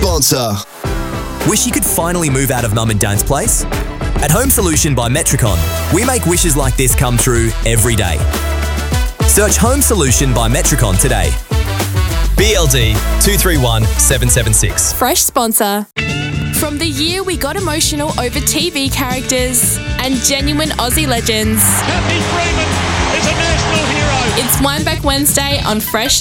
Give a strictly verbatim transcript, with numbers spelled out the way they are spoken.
sponsor. Wish you could finally move out of mum and dad's place? At Home Solution by Metricon, we make wishes like this come true every day. Search Home Solution by Metricon today. B L D two three one seven seven six. Fresh sponsor. From the year we got emotional over T V characters and genuine Aussie legends. Matthew Freeman is a national hero. It's Wineback Wednesday on Fresh